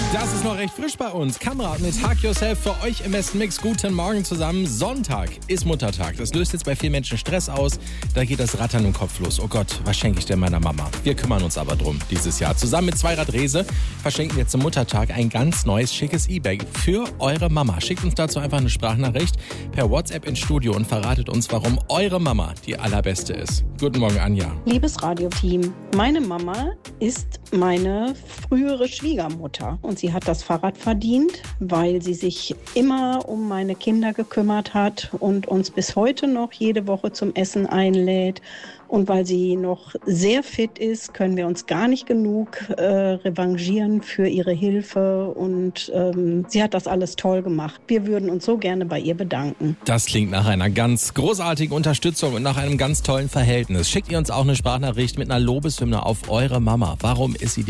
Das ist noch recht frisch bei uns. Kamera mit Hug Yourself für euch im besten Mix. Guten Morgen zusammen. Sonntag ist Muttertag. Das löst jetzt bei vielen Menschen Stress aus. Da geht das Rattern im Kopf los. Oh Gott, was schenke ich denn meiner Mama? Wir kümmern uns aber drum dieses Jahr. Zusammen mit Zweirad Rehse verschenken wir zum Muttertag ein ganz neues, schickes E-Bag für eure Mama. Schickt uns dazu einfach eine Sprachnachricht per WhatsApp ins Studio und verratet uns, warum eure Mama die allerbeste ist. Guten Morgen, Anja. Liebes Radioteam, meine Mama ist meine frühere Schwiegermutter und sie hat das Fahrrad verdient, weil sie sich immer um meine Kinder gekümmert hat und uns bis heute noch jede Woche zum Essen einlädt. Und weil sie noch sehr fit ist, können wir uns gar nicht genug revanchieren für ihre Hilfe. Und sie hat das alles toll gemacht. Wir würden uns so gerne bei ihr bedanken. Das klingt nach einer ganz großartigen Unterstützung und nach einem ganz tollen Verhältnis. Schickt ihr uns auch eine Sprachnachricht mit einer Lobeshymne auf eure Mama. Warum ist sie